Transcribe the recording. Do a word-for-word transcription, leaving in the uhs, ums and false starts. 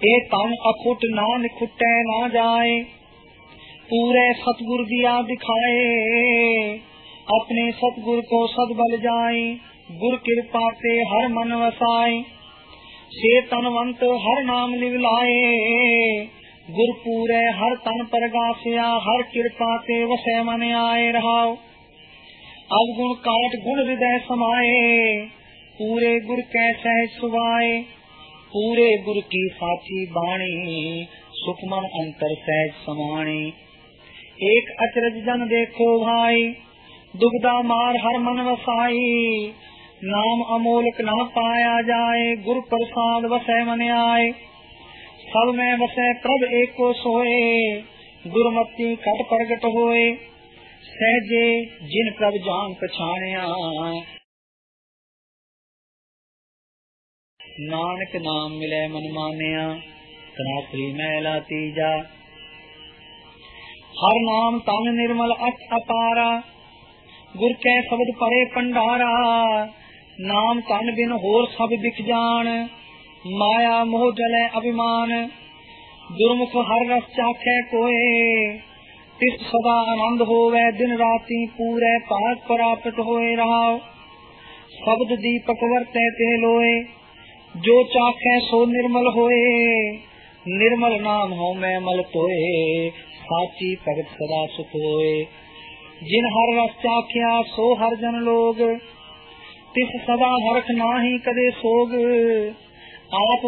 ए तन अखुट नान खुटे ना जाए, पूरे सतगुर दिया दिखाए, अपने सतगुर को सदबल जाए, गुर कृपा से हर मन वसाए, से तनवंत हर नाम लिवलाए, गुर पूरे हर तन पर गासिया, हर कृपा से वसे मन आए रहाओ, अवगुण काट गुण हृदय समाए, पूरे गुर कै सहज सुभाए, पूरे गुर की साची बाणी, सुखमन अंतर सहज समाणी, एक अचरज जन देखो भाई, दुग्धा मार हर मन वसाई, नाम अमोलक न पाया जाए, गुर प्रसाद वसै मन आए, सब में वसै प्रभ एको सोए, गुरमति खट प्रगट होए, सहजे जिन प्रभ जान पछाणिया, नानक नाम मिले मन मानिया, तनासरी मैला तीजा, हर नाम तन निर्मल अच अपारा, गुर कै शब्द परे पंडारा, नाम तन बिन होर सब बिख जान, माया मोह जले अभिमान, दुर्मुख हर रस चाखे कोए, तिस सदा आनंद होवे दिन राती, पूरे पाक प्राप्त होए रहाओ, शब्द दीपक वर्ते ते लोए, जो चाखे सो निर्मल होए, निर्मल नाम हो मैं मल तोए, साची भगत सदा सुख होए, जिन हर रस चाख्या सो हर जन लोग, तिस सदा हरख नाही कदे सोग, आप